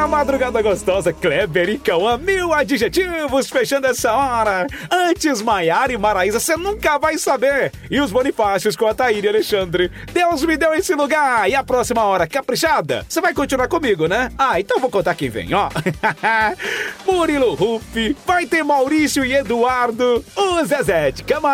A madrugada gostosa, Kleber e Cauã, 1000 adjetivos fechando essa hora. Antes, Maiara e Maraísa, você nunca vai saber. E os Bonifácios com a Taíra e Alexandre. Deus me deu esse lugar. E a próxima hora, caprichada? Você vai continuar comigo, né? Então vou contar quem vem, ó. Murilo Ruff, vai ter Maurício e Eduardo, o Zezé de Camargo.